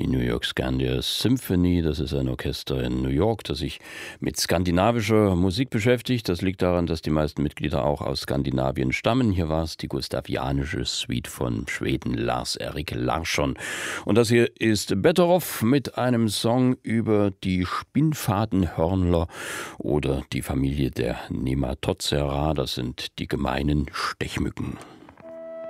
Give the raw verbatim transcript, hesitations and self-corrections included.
die New York Scandia Symphony. Das ist ein Orchester in New York, das sich mit skandinavischer Musik beschäftigt. Das liegt daran, dass die meisten Mitglieder auch aus Skandinavien stammen. Hier war es die gustavianische Suite von Schweden Lars-Erik Larsson. Und das hier ist Betteroff mit einem Song über die Spinnfadenhörnler oder die Familie der Nematozera. Das sind die gemeinen Stechmücken.